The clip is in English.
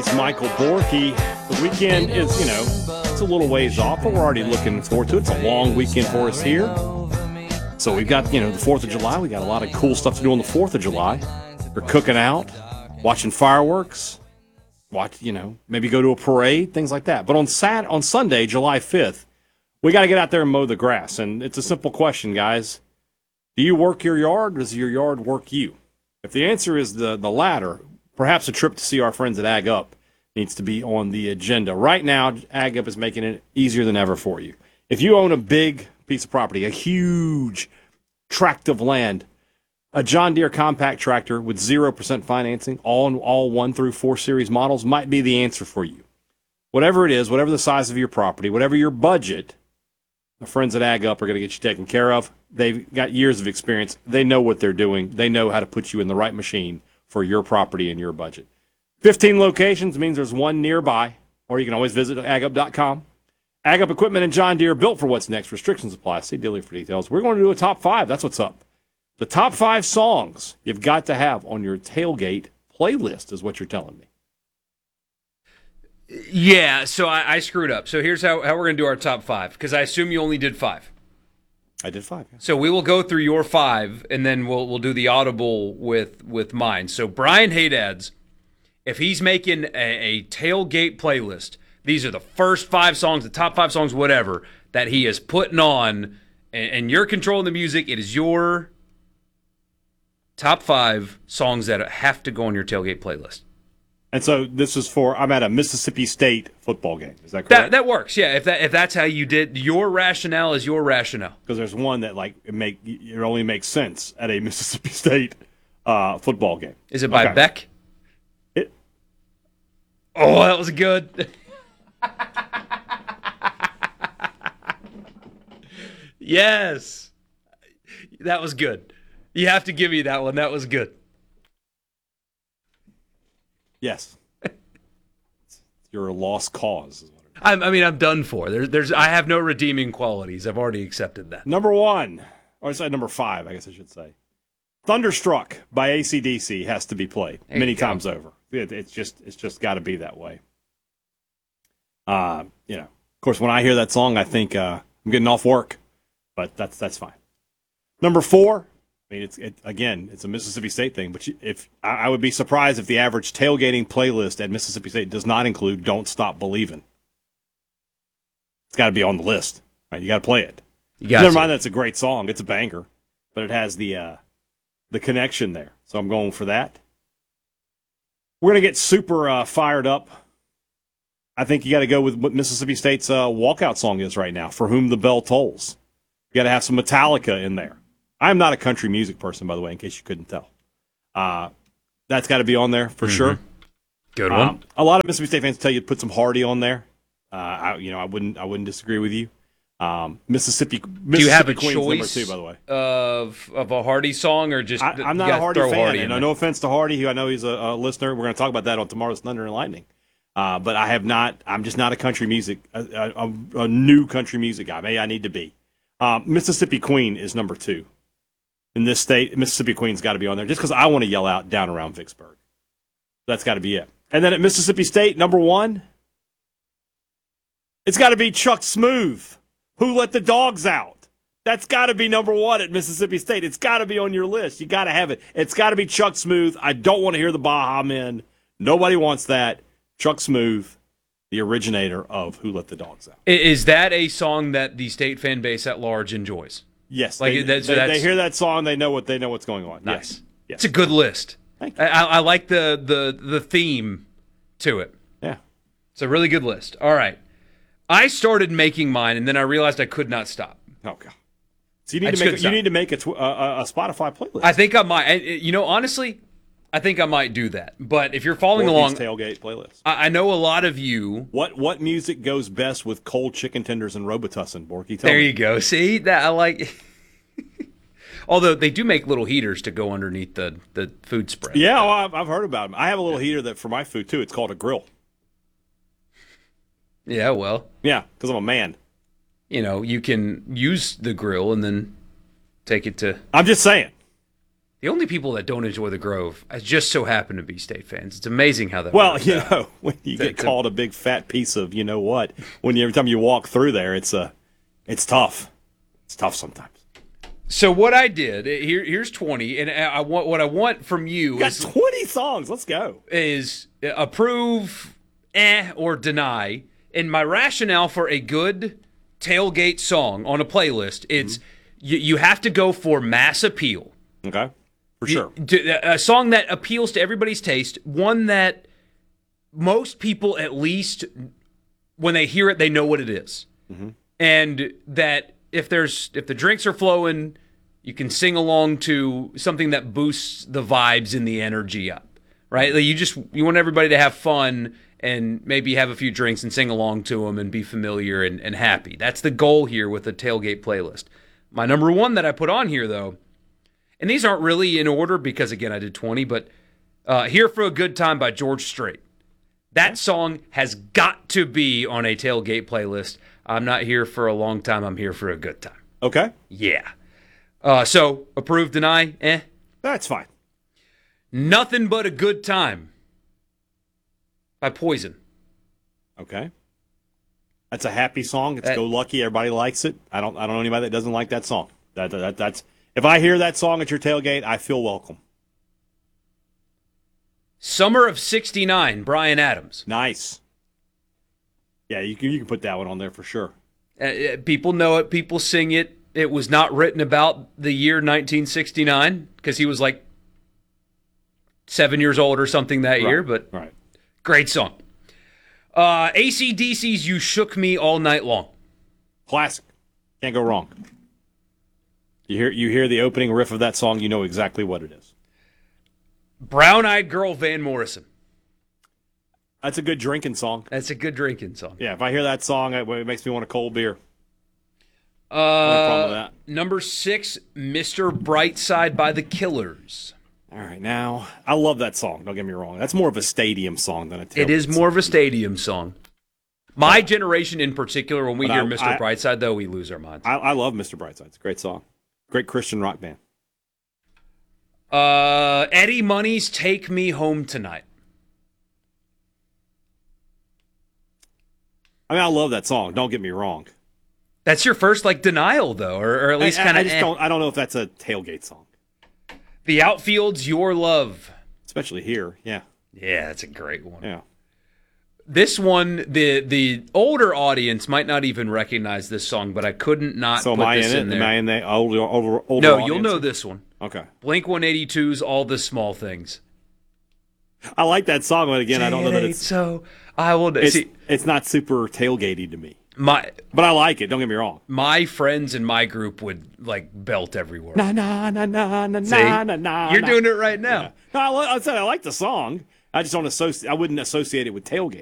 It's Michael Borky. The weekend is, it's a little ways off, but we're already looking forward to it. It's a long weekend for us here. So we've got, the 4th of July. We got a lot of cool stuff to do on the 4th of July. We're cooking out, watching fireworks, maybe go to a parade, things like that. But on Sunday, July 5th, we got to get out there and mow the grass. And it's a simple question, guys. Do you work your yard, or does your yard work you? If the answer is the latter, perhaps a trip to see our friends at Ag Up needs to be on the agenda. Right now, Ag Up is making it easier than ever for you. If you own a big piece of property, a huge tract of land, a John Deere compact tractor with 0% financing, all 1 through 4 series models might be the answer for you. Whatever it is, whatever the size of your property, whatever your budget, the friends at Ag Up are going to get you taken care of. They've got years of experience. They know what they're doing. They know how to put you in the right machine for your property and your budget. 15 locations means there's one nearby, or you can always visit agup.com. Ag Up equipment and John Deere, built for what's next. Restrictions apply. See dealer for details. We're going to do a top 5. That's what's up. The top 5 songs you've got to have on your tailgate playlist is what you're telling me. Yeah, so I screwed up. So here's how we're going to do our top 5, because I assume you only did 5. I did 5. Yeah. So we will go through your 5, and then we'll do the audible with mine. So Brian Haydad's, if he's making a tailgate playlist, these are the first 5 songs, the top 5 songs, whatever, that he is putting on, and you're controlling the music. It is your top 5 songs that have to go on your tailgate playlist. And so this is I'm at a Mississippi State football game. Is that correct? That works, yeah. If that's how you did, your rationale is your rationale. Because there's one that it only makes sense at a Mississippi State football game. Is it by Beck? Oh, that was good. Yes. That was good. You have to give me that one. That was good. Yes. You're a lost cause. Is what I'm done for. I have no redeeming qualities. I've already accepted that. Number 1, or I said number 5, I guess I should say. Thunderstruck by AC/DC has to be played many times over. It's just got to be that way. Of course, when I hear that song, I think I'm getting off work, but that's fine. Number 4, I mean, it's a Mississippi State thing, but I would be surprised if the average tailgating playlist at Mississippi State does not include "Don't Stop Believin'." It's got to be on the list, right? You got to play it. Never mind, that's a great song; it's a banger, but it has the connection there. So I'm going for that. We're gonna get super fired up. I think you got to go with what Mississippi State's walkout song is right now, "For Whom the Bell Tolls." You got to have some Metallica in there. I'm not a country music person, by the way, in case you couldn't tell. That's got to be on there for sure. Good one. A lot of Mississippi State fans tell you to put some Hardy on there. I wouldn't disagree with you. Mississippi. Do you have a Queen's choice number 2, by the way, of a Hardy song, or just I'm not a Hardy fan? Hardy and no offense to Hardy, who I know he's a listener. We're going to talk about that on tomorrow's Thunder and Lightning. But I'm just not a country music, a new country music guy. Maybe I need to be. Mississippi Queen is number 2. In this state, Mississippi Queen's got to be on there just because I want to yell out "Down Around Vicksburg." That's got to be it. And then at Mississippi State, number 1, it's got to be Chuck Smooth, "Who Let the Dogs Out." That's got to be number 1 at Mississippi State. It's got to be on your list. You got to have it. It's got to be Chuck Smooth. I don't want to hear the Baja Men. Nobody wants that. Chuck Smooth, the originator of "Who Let the Dogs Out." Is that a song that the state fan base at large enjoys? Yes, they hear that song. They know what's going on. Nice. Yes. It's a good list. Thank you. I like the theme to it. Yeah, it's a really good list. All right, I started making mine, and then I realized I could not stop. Oh god! So you need to make a Spotify playlist. I think I might. Honestly, I think I might do that. But if you're following along, tailgate playlist. I know a lot of you. What music goes best with cold chicken tenders and Robitussin, Borky? There you go. See that I like. Although they do make little heaters to go underneath the food spread. Yeah, well, I've heard about them. I have a little heater that for my food too. It's called a grill. Yeah, well. Yeah, because I'm a man. You can use the grill and then take it to. I'm just saying. The only people that don't enjoy the Grove just so happen to be State fans. It's amazing how that Well, works you out. know, when you get called a big fat piece of, you know what, every time you walk through there, it's tough. It's tough sometimes. So what I did, here's 20, and what I want from you You got 20 songs. Let's go. is approve, or deny. And my rationale for a good tailgate song on a playlist, it's you have to go for mass appeal. Okay. For sure. A song that appeals to everybody's taste, one that most people, at least when they hear it, they know what it is. And that if the drinks are flowing, you can sing along to something that boosts the vibes and the energy up, right? Like you want everybody to have fun and maybe have a few drinks and sing along to them and be familiar and happy. That's the goal here with the tailgate playlist. My number one that I put on here, though, and these aren't really in order because, again, I did 20, but Here for a Good Time by George Strait. That song has got to be on a tailgate playlist. I'm not here for a long time. I'm here for a good time. Okay. Yeah. So, approve, deny, That's fine. Nothing But a Good Time by Poison. Okay. That's a happy song. It's Go Lucky. Everybody likes it. I don't know anybody that doesn't like that song. That's if I hear that song at your tailgate, I feel welcome. Summer of '69, Bryan Adams. Nice. Yeah, you can put that one on there for sure. People know it. People sing it. It was not written about the year 1969 because he was like 7 years old or something that year, but right. Great song. AC/DC's You Shook Me All Night Long. Classic. Can't go wrong. You hear the opening riff of that song, you know exactly what it is. Brown Eyed Girl, Van Morrison. That's a good drinking song. That's a good drinking song. Yeah, if I hear that song, it makes me want a cold beer. No problem with that. Number 6, Mr. Brightside by The Killers. All right, now, I love that song. Don't get me wrong. That's more of a stadium song than a tailgate It is song. more of a stadium song. My generation in particular, when we But hear Mr. Brightside, though, we lose our minds. I love Mr. Brightside. It's a great song. Great Christian rock band. Eddie Money's Take Me Home Tonight. I mean, I love that song. Don't get me wrong. That's your first denial though, or at least kind of. I don't know if that's a tailgate song. The Outfield's Your Love. Especially here. Yeah. Yeah, that's a great one. Yeah. This one, the older audience might not even recognize this song, but I couldn't not So put am I this in in it? there. Am I in the older No, audience? you'll know this one. Okay. Blink-182's All the Small Things. I like that song, but again, I don't know that it's so. I will see. It's not super tailgatey to me. But I like it. Don't get me wrong. my friends in my group would belt every word. Na na na na na See? na na na. You're doing it right now. Yeah. No, I said I like the song. I just don't associate. I wouldn't associate it with tailgate.